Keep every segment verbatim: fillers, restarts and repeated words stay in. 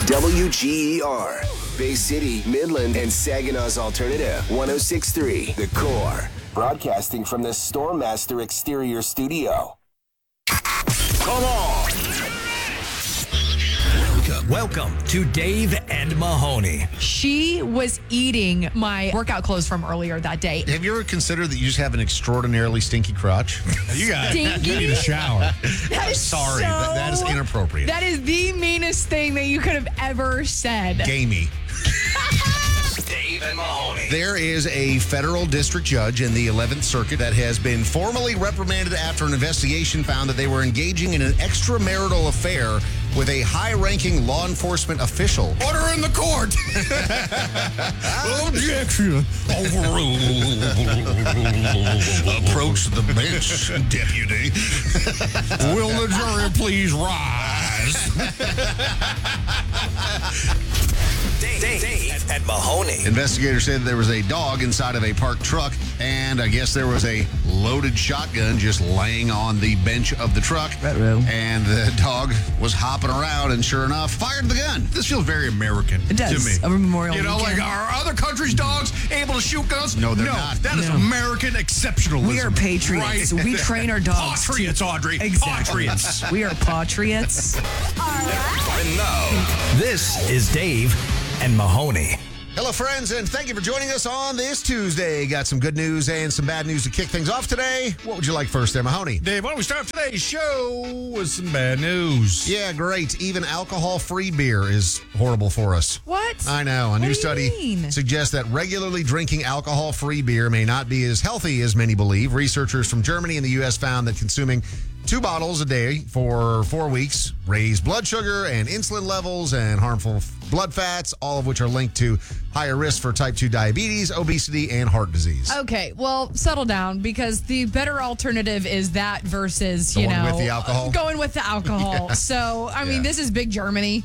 W G E R. Bay City, Midland, and Saginaw's Alternative. one oh six point three The Core. Broadcasting from the Stormmaster Exterior Studio. Come on! Welcome, welcome to Dave and Mahoney. She was eating my workout clothes from earlier that day. Have you ever considered that you just have an extraordinarily stinky crotch? You got Stinky? you need a shower. That is Sorry, so, that, that is inappropriate. That is the meanest thing that you could have ever said. Gamey. Dave and Mahoney. There is a federal district judge in the eleventh Circuit that has been formally reprimanded after an investigation found that they were engaging in an extramarital affair with a high-ranking law enforcement official. Order in the court. Objection. Overruled. Approach the bench, deputy. Will the jury please rise? Dave, Dave, Dave and Mahoney. Investigators said there was a dog inside of a parked truck, and I guess there was a loaded shotgun just laying on the bench of the truck. And the dog was hopping around, and sure enough, fired the gun. This feels very American It does. to me. A Memorial You know, weekend. like are other countries' dogs able to shoot guns? No, they're no, not. That is No. American exceptionalism. We are patriots. Right? We train our dogs. Patriots, Audrey. Exactly. Patriots. We are patriots. And now, this is Dave and Mahoney. Hello, friends, and thank you for joining us on this Tuesday. Got some good news and some bad news to kick things off today. What would you like first there, Mahoney? Dave, why don't we start today's show with some bad news? Yeah, great. Even alcohol-free beer is horrible for us. What? I know. A What new do you study mean? suggests that regularly drinking alcohol-free beer may not be as healthy as many believe. Researchers from Germany and the U S found that consuming two bottles a day for four weeks raise blood sugar and insulin levels and harmful blood fats, all of which are linked to higher risk for type two diabetes, obesity, and heart disease. Okay, well, settle down because the better alternative is that versus, you Going know, with the alcohol? Going with the alcohol. So, I mean, Yeah. this is big Germany.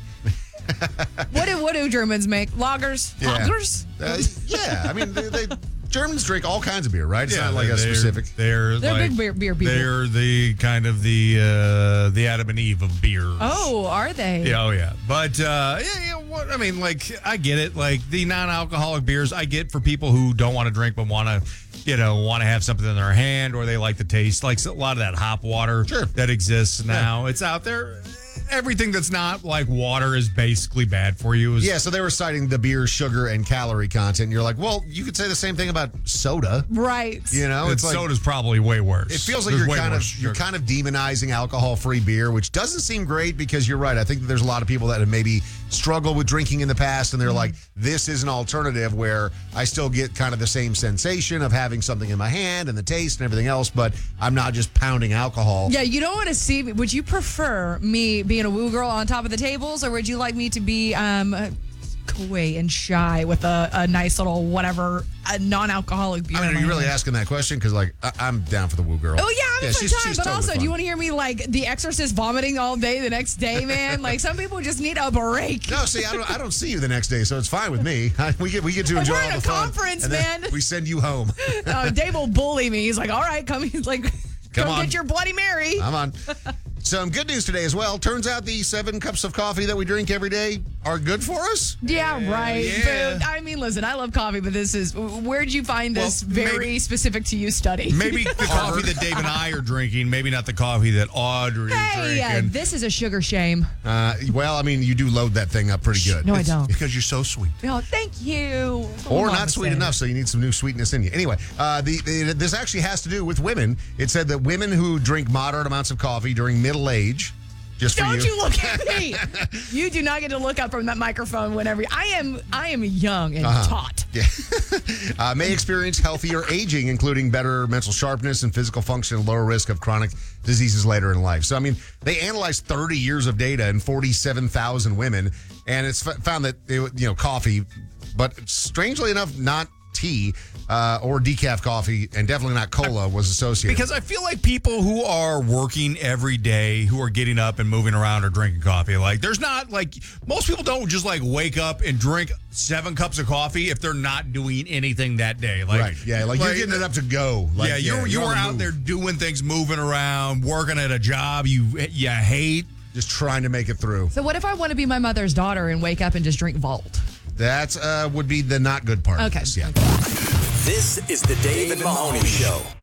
what do what do Germans make? Lagers? Yeah. Lagers? Uh, yeah, I mean, they, they Germans drink all kinds of beer, right? It's not like a they're- specific. They're, They're like, big beer- beer people. They're the kind of the uh, the Adam and Eve of beers. Oh, are they? Yeah, oh yeah. But uh, yeah, yeah. What I mean, like, I get it. Like the non-alcoholic beers, I get for people who don't want to drink but want to, you know, want to have something in their hand or they like the taste. Like a lot of that hop water Sure. that exists now. It's out there. Everything that's not like water is basically bad for you. Is- Yeah, so they were citing the beer sugar and calorie content. And you're like, well, you could say the same thing about soda. Right. You know, And it's like soda's probably way worse. it feels like There's you're way kind of worse you're sugar. kind of demonizing alcohol-free beer, which doesn't seem great because you're right. I think that there's a lot of people that have maybe struggled with drinking in the past, and they're like, this is an alternative where I still get kind of the same sensation of having something in my hand and the taste and everything else, but I'm not just pounding alcohol. Yeah, you don't want to see me. Would you prefer me being a woo girl on top of the tables, or would you like me to be um, coy and shy with a, a nice little whatever, a non-alcoholic beer? I mean, in are my you really hand? asking that question? Because, like, I- I'm down for the woo girl. Oh, yeah, I'm a fun she's- time. she's But totally also, fun. do you want to hear me like The Exorcist vomiting all day the next day, man? Like, some people just need a break. No, see, I don't. I don't see you the next day, so it's fine with me. We get we get to We're enjoy at all a the fun. conference, and then man. We send you home. Uh, Dave will bully me. He's like, all right, come. He's like, Come come on. get your Bloody Mary. I'm on. Some good news today as well. Turns out the seven cups of coffee that we drink every day are good for us. Yeah, right. yeah. But, I mean, listen, I love coffee, but this is, where'd you find this Well, very maybe- specific to you study? Maybe the coffee that Dave and I are drinking, maybe not the coffee that Audrey Hey, is uh, drinking. this is a sugar shame. Uh, well, I mean, you do load that thing up pretty good. No, I It's- don't. because you're so sweet. Oh, thank you. Or Mama not sweet said. enough, so you need some new sweetness in you. Anyway, uh, the, the this actually has to do with women. It said that women who drink moderate amounts of coffee during middle age, just for Don't you. you look at me. You do not get to look up from that microphone whenever I am I am young and Uh-huh. taut. Yeah. uh, may experience healthier aging, including better mental sharpness and physical function and lower risk of chronic diseases later in life. So, I mean, they analyzed thirty years of data and forty-seven thousand women, and it's f- found that, it, you know, coffee, but strangely enough, not tea uh, or decaf coffee, and definitely not cola was associated. Because I feel like people who are working every day, who are getting up and moving around or drinking coffee, like there's not like most people don't just like wake up and drink seven cups of coffee if they're not doing anything that day. Like, right, yeah, like, you're getting it up to go. Like, yeah, you're you're you're on the out move. there doing things, moving around, working at a job you you hate. just trying to make it through. So what if I want to be my mother's daughter and wake up and just drink Volt? That uh, would be the not good part. Okay. Of this, yeah. This is the Dave and Mahoney Show.